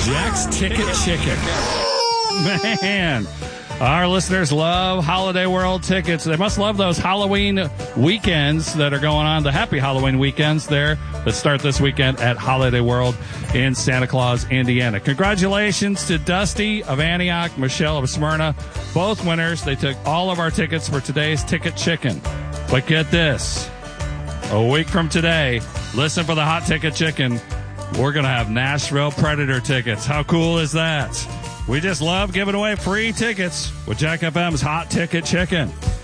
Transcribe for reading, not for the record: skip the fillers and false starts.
Jack's Ticket Chicken. Man, our listeners love Holiday World tickets. They must love those Halloween weekends that are going on, the happy Halloween weekends there that start this weekend at Holiday World in Santa Claus, Indiana. Congratulations to Dusty of Antioch, Michelle of Smyrna, both winners. They took all of our tickets for today's Ticket Chicken. But get this, a week from today, listen for the Hot Ticket Chicken. We're going to have Nashville Predator tickets. How cool is that? We just love giving away free tickets with Jack FM's Hot Ticket Chicken.